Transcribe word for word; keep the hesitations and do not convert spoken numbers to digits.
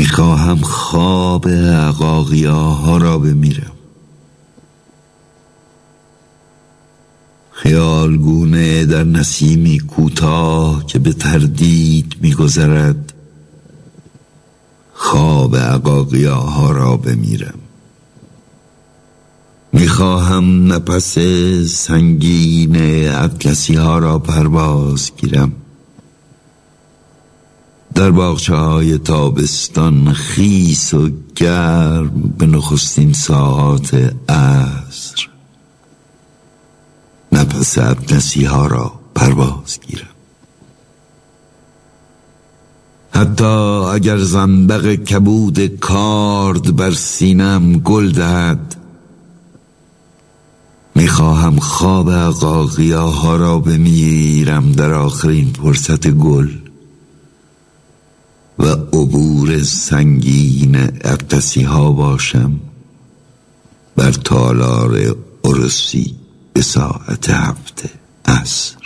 میخواهم خواب عقاقیاها را بمیرم، خیالگونه در نسیمی کوتاه که به تردید میگذرد خواب عقاقیاها را بمیرم. میخواهم نفس سنگین اطلسی ها را پرواز گیرم، در باغچه های تابستان خیس و گرم به نخستین ساعات عصر نفس اطلسی ها را پرواز گیرم. حتی اگر زنبق کبود کارد بر سینم گل دهد، میخواهم خواب عقاقیاها را بمیرم در آخرین فرصت گل و عبور سنگین اطلسی ها باشم بر تالار عرسی به ساعت هفت عصر.